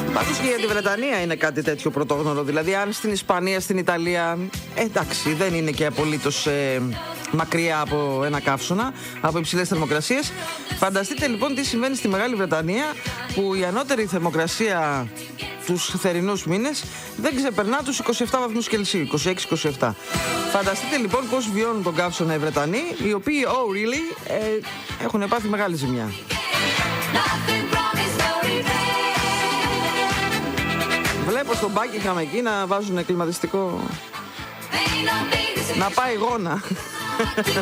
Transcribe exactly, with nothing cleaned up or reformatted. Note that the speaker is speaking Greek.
Πάντως και για τη Βρετανία είναι κάτι τέτοιο πρωτόγνωρο. Δηλαδή, αν στην Ισπανία, στην Ιταλία, εντάξει, δεν είναι και απολύτως ε, μακριά από ένα καύσωνα, από υψηλές θερμοκρασίες. Φανταστείτε λοιπόν τι συμβαίνει στη Μεγάλη Βρετανία, που η ανώτερη θερμοκρασία τους θερινούς μήνες δεν ξεπερνά τους είκοσι επτά βαθμούς Κελσίου, είκοσι έξι είκοσι επτά. Φανταστείτε λοιπόν πώς βιώνουν τον καύσωνα οι Βρετανοί, οι οποίοι, oh really, ε, έχουν πάθει μεγάλη ζημιά. Βλέπω στον Buckingham εκεί να βάζουν κλιματιστικό, να πάει γόνα.